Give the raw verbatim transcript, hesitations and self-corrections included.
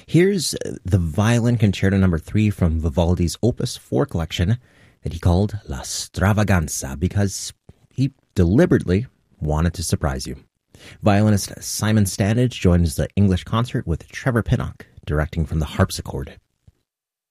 Here's the Violin Concerto number three from Vivaldi's Opus four collection that he called La Stravaganza because he deliberately wanted to surprise you. Violinist Simon Standage joins the English concert with Trevor Pinnock directing from the harpsichord.